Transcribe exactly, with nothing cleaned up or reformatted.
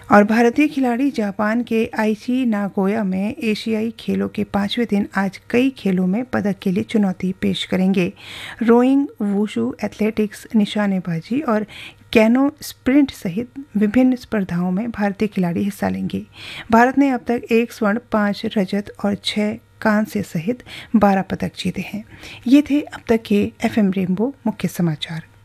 और भारतीय खिलाड़ी जापान के आइची नागोया में एशियाई खेलों के पांचवें दिन आज कई खेलों में पदक के लिए चुनौती पेश करेंगे। रोइंग, वुशु, एथलेटिक्स, निशानेबाजी और कैनो स्प्रिंट सहित विभिन्न स्पर्धाओं में भारतीय खिलाड़ी हिस्सा लेंगे। भारत ने अब तक एक स्वर्ण, पाँच रजत और छह कांस्य सहित बारह पदक जीते हैं। ये थे अब तक के एफएम रेनबो मुख्य समाचार।